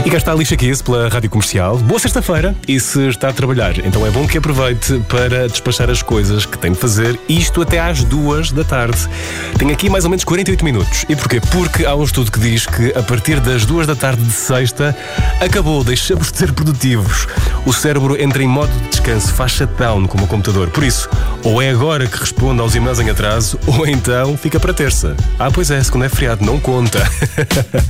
E cá está a Alicia Keys pela Rádio Comercial. Boa sexta-feira, e se está a trabalhar, então é bom que aproveite para despachar as coisas que tem de fazer, isto até às 2 da tarde. Tenho aqui mais ou menos 48 minutos. E porquê? Porque há um estudo que diz que a partir das 2 da tarde de sexta, acabou, deixamos de ser produtivos. O cérebro entra em modo de descanso, faz shutdown como o computador. Por isso, ou é agora que responde aos e-mails em atraso, ou então fica para terça. Ah, pois é, segunda é feriado, não conta.